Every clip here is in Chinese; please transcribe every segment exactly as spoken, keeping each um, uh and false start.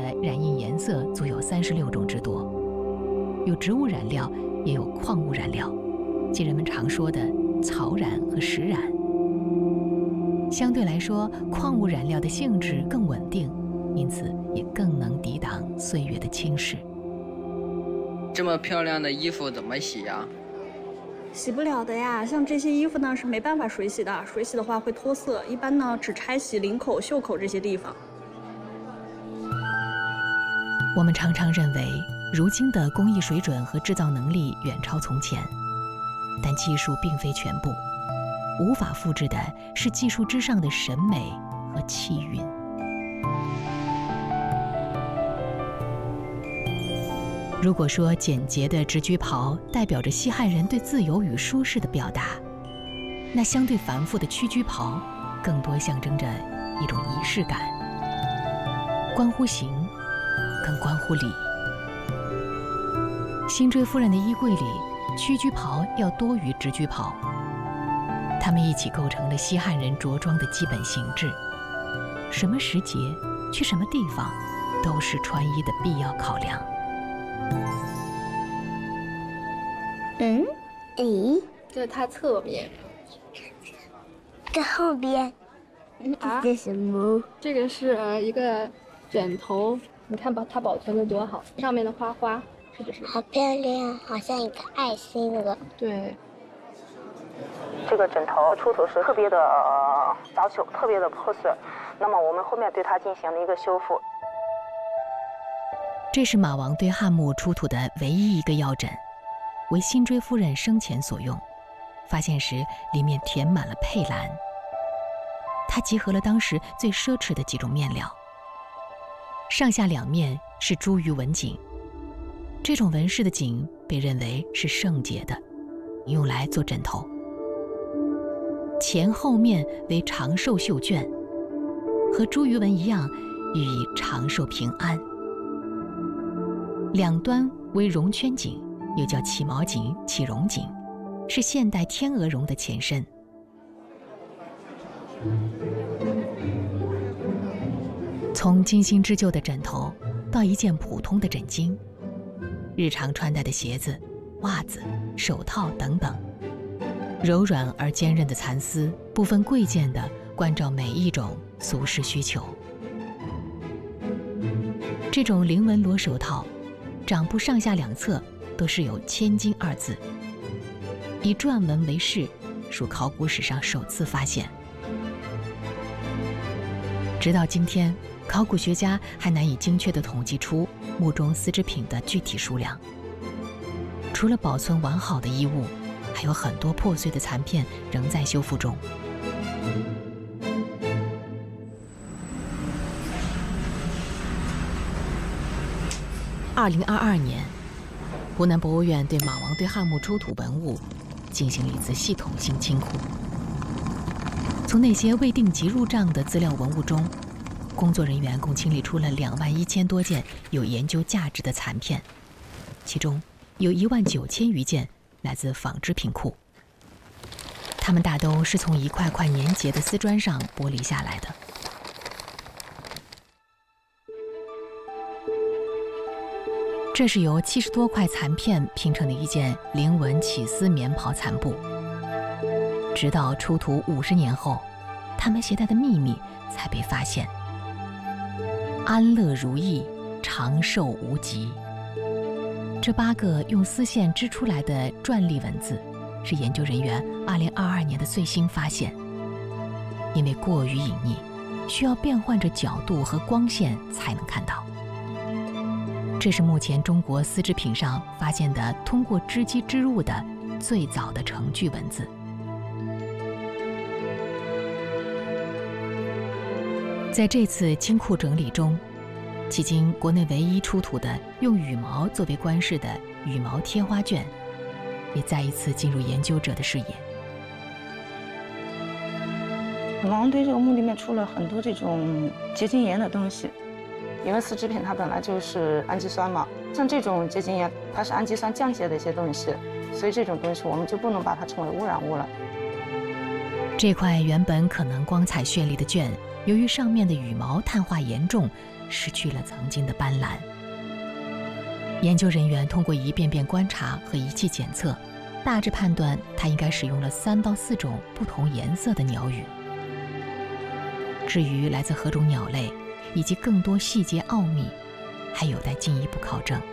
染印颜色足有三十六种之多，有植物染料，也有矿物染料，即人们常说的草染和石染。相对来说，矿物染料的性质更稳定，因此也更能抵挡岁月的侵蚀。 这么漂亮的衣服怎么洗呀？ 洗不了的呀，像这些衣服呢是没办法水洗的，水洗的话会脱色，一般呢只拆洗领口、袖口这些地方。 我们常常认为，如今的工艺水准和制造能力远超从前，但技术并非全部，无法复制的是技术之上的审美和气韵。如果说简洁的直裾袍代表着西汉人对自由与舒适的表达，那相对繁复的屈居袍更多象征着一种仪式感，关乎形，更关乎礼。辛追夫人的衣柜里，屈居袍要多于直裾袍，它们一起构成了西汉人着装的基本形制。什么时节，去什么地方，都是穿衣的必要考量。 嗯，咦， 这是它侧面， 这后边， 啊， 这是什么？ 这个是一个枕头，你看吧，它保存的多好，上面的花花是不是？ 好漂亮，好像一个爱心那个。 对。 这个枕头出土时特别的呃早朽，特别的破碎，那么我们后面对它进行了一个修复。 这是马王堆汉墓出土的唯一一个药枕，为辛追夫人生前所用。发现时，里面填满了佩兰。它集合了当时最奢侈的几种面料。上下两面是茱萸纹锦，这种纹饰的锦被认为是圣洁的，用来做枕头。前后面为长寿绣卷，和茱萸纹一样，寓意长寿平安。两端为绒圈锦，又叫起毛锦、起绒锦，是现代天鹅绒的前身。从精心织就的枕头到一件普通的枕巾，日常穿戴的鞋子、袜子、手套等等，柔软而坚韧的蚕丝不分贵贱地关照每一种俗世需求。这种菱纹罗手套，掌部上下两侧都是有千金二字，以篆文为饰，属考古史上首次发现。直到今天，考古学家还难以精确地统计出墓中丝织品的具体数量。除了保存完好的衣物，还有很多破碎的残片仍在修复中。二零二二年，湖南博物院对马王堆汉墓出土文物进行了一次系统性清库。从那些未定级入账的资料文物中，工作人员共清理出了两万一千多件有研究价值的残片，其中有一万九千余件来自纺织品库。它们大都是从一块块粘结的丝砖上剥离下来的。这是由七十多块残片拼成的一件菱纹起丝棉袍残布。直到出土五十年后，他们携带的秘密才被发现。安乐如意，长寿无极。这八个用丝线织出来的篆隶文字，是研究人员二零二二年的最新发现。因为过于隐匿，需要变换着角度和光线才能看到。这是目前中国丝织品上发现的通过织机织入的最早的成句文字。在这次清库整理中，迄今国内唯一出土的用羽毛作为冠饰的羽毛贴花卷，也再一次进入研究者的视野。 马王堆这个墓里面出了很多这种结晶岩的东西，因为丝织品它本来就是氨基酸嘛，像这种结晶岩它是氨基酸降解的一些东西，所以这种东西我们就不能把它称为污染物了。 这块原本可能光彩绚丽的卷，由于上面的羽毛碳化严重， 失去了曾经的斑斓。研究人员通过一遍遍观察和仪器检测，大致判断它应该使用了三到四种不同颜色的鸟羽。至于来自何种鸟类，以及更多细节奥秘，还有待进一步考证。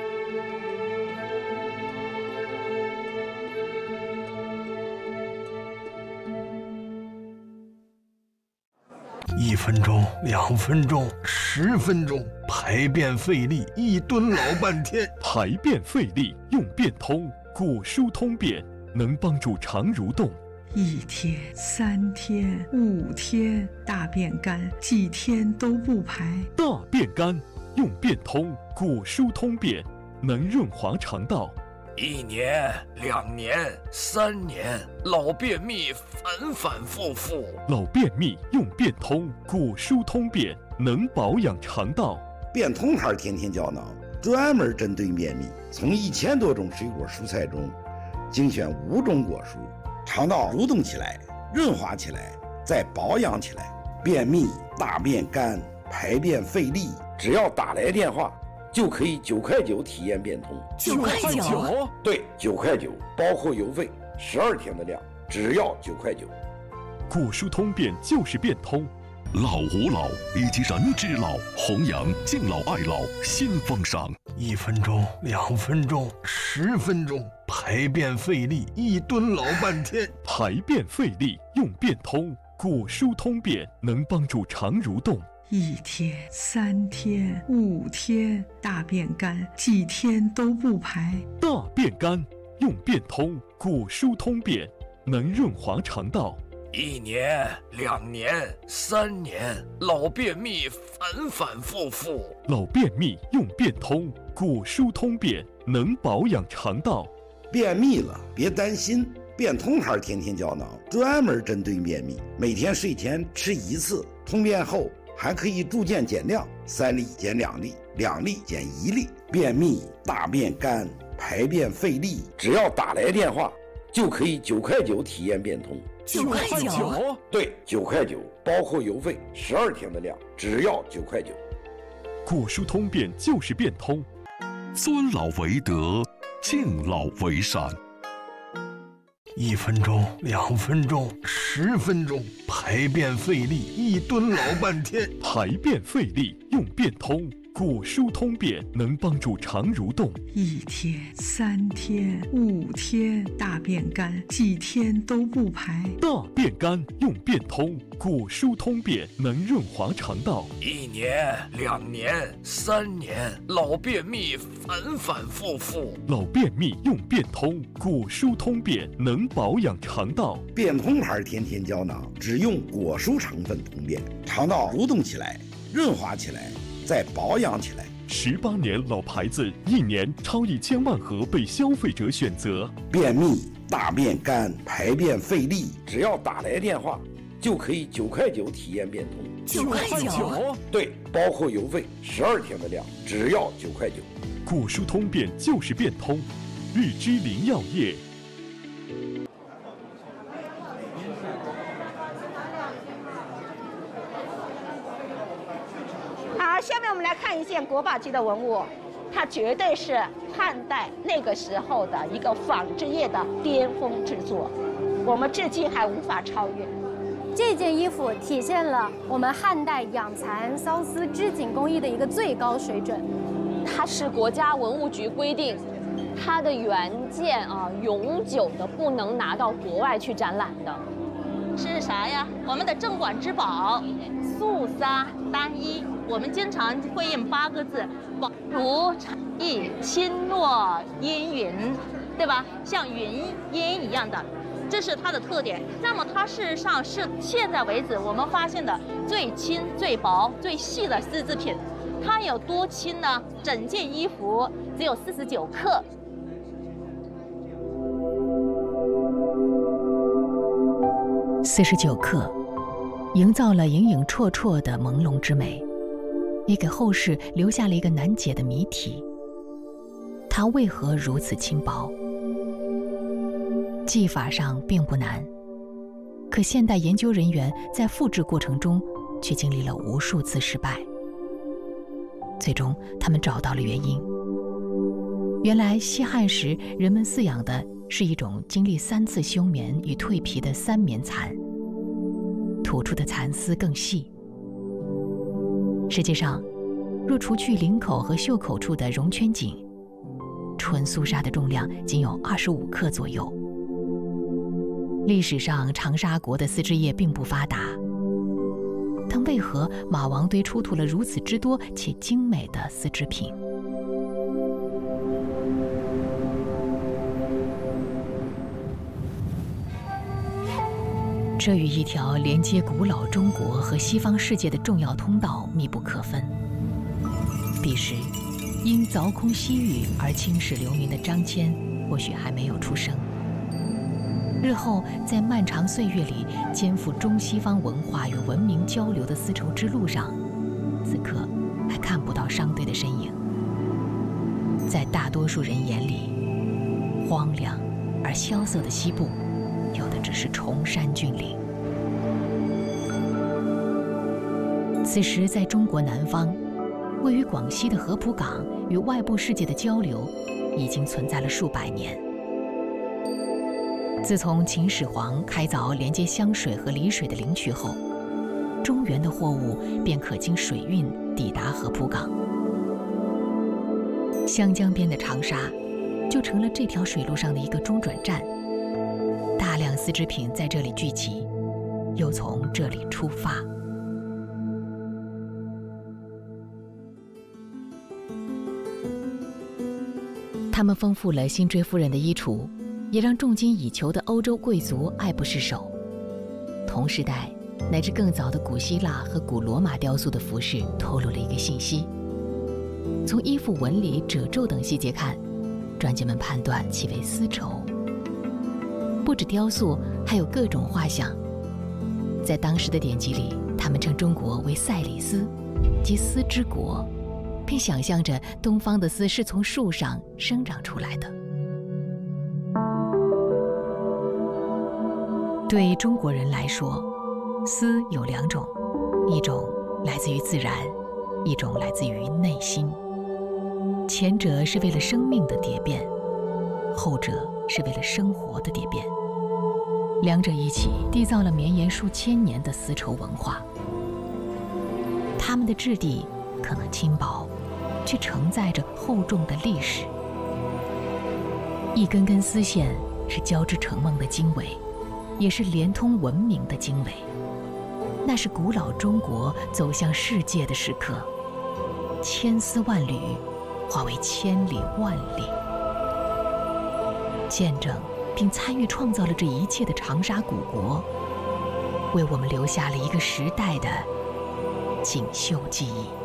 一分钟，两分钟，十分钟，排便费力，一蹲老半天。 排便费力用便通，果蔬通便能帮助肠蠕动。 一天、三天、五天，大便干，几天都不排。 大便干用便通，果蔬通便能润滑肠道。 一年、两年、三年，老便秘反反复复。 老便秘用便通，果蔬通便能保养肠道。 便通牌天天胶囊专门针对便秘，从一千多种水果蔬菜中精选五种果蔬，肠道蠕动起来，润滑起来，再保养起来。便秘、大便干、排便费力，只要打来电话，就可以九块九体验便通。 九块九？ 对，九块九，包括邮费，十二天的量，只要九块九。 果蔬通便就是便通。 老吾老以及人之老，弘扬敬老爱老新风尚。 一分钟，两分钟，十分钟，排便费力，一蹲老半天。 排便费力用便通，果蔬通便能帮助肠蠕动。 一天、三天、五天，大便干，几天都不排。 大便干用便通，果蔬通便能润滑肠道。 一年、两年、三年，老便秘反反复复。 老便秘用便通，果蔬通便能保养肠道。 便秘了别担心，便通牌天天胶囊专门针对便秘，每天睡前吃一次，通便后还可以逐渐减量，三粒减两粒，两粒减一粒。便秘、大便干、排便费力，只要打来电话，就可以九块九体验便通。 九块九？ 对，九块九，包括邮费，十二天的量，只要九块九。 果蔬通便就是便通。 尊老为德，敬老为善。 一分钟，两分钟，十分钟，排便费力，一蹲老半天。 排便费力用便通，果蔬通便能帮助肠蠕动。 一天、三天、五天，大便干，几天都不排。 大便干用便通，果蔬通便能润滑肠道。 一年、两年、三年，老便秘反反复复。 老便秘用便通，果蔬通便能保养肠道。 便通牌天天胶囊只用果蔬成分通便，肠道蠕动起来，润滑起来，再保养起来。 十八年老牌子，一年超一千万盒被消费者选择。 便秘、大便干、排便费力，只要打来电话，就可以九块九体验便通。 九块九？ 对，包括邮费，十二天的量，只要九块九。 果蔬通便就是便通，日之林药业。 好，下面我们来看一件国宝级的文物，它绝对是汉代那个时候的一个纺织业的巅峰之作，我们至今还无法超越。 这件衣服体现了我们汉代养蚕缫丝织锦工艺的一个最高水准。 它是国家文物局规定，它的原件啊，永久的不能拿到国外去展览的。 是啥呀？我们的镇馆之宝，素纱单衣。我们经常会印八个字：宝如蝉翼，轻若烟云，对吧？像云烟一样的，这是它的特点。那么它事实上是现在为止我们发现的最轻、最薄、最细的丝织品。它有多轻呢？整件衣服只有四十九克。 四十九克，营造了影影绰绰的朦胧之美，也给后世留下了一个难解的谜题：它为何如此轻薄？技法上并不难，可现代研究人员在复制过程中却经历了无数次失败。 最终他们找到了原因。原来西汉时人们饲养的是一种经历三次休眠与蜕皮的三棉蚕，吐出的蚕丝更细。实际上，若除去领口和袖口处的绒圈颈，纯苏纱的重量仅有二十五克左右。历史上长沙国的丝织业并不发达，但为何马王堆出土了如此之多且精美的丝织品？这与一条连接古老中国和西方世界的重要通道密不可分。彼时，因凿空西域而青史留名的张骞，或许还没有出生。日后在漫长岁月里肩负中西方文化与文明交流的丝绸之路上，此刻还看不到商队的身影。在大多数人眼里，荒凉而萧瑟的西部，有的只是崇山峻岭。此时，在中国南方，位于广西的合浦港与外部世界的交流，已经存在了数百年。自从秦始皇开凿连接湘水和丽水的灵渠后，中原的货物便可经水运抵达合浦港。湘江边的长沙，就成了这条水路上的一个中转站。大量丝织品在这里聚集，又从这里出发。他们丰富了辛追夫人的衣橱，也让重金以求的欧洲贵族爱不释手。同时代乃至更早的古希腊和古罗马雕塑的服饰透露了一个信息：从衣服纹理、褶皱等细节看，专家们判断其为丝绸。不止雕塑，还有各种画像。在当时的典籍里，他们称中国为塞里斯，即丝之国，并想象着东方的丝是从树上生长出来的。对中国人来说，丝有两种，一种来自于自然，一种来自于内心。前者是为了生命的蝶变，后者是为了生活的蝶变。两者一起缔造了绵延数千年的丝绸文化。它们的质地可能轻薄，却承载着厚重的历史。一根根丝线是交织成梦的经纬，也是连通文明的经纬。那是古老中国走向世界的时刻，千丝万缕化为千里万里。见证并参与创造了这一切的长沙古国，为我们留下了一个时代的锦绣记忆。